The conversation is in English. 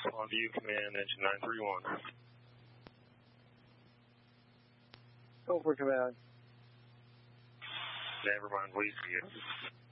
On view, command, engine 931. Go for command. Never mind, please.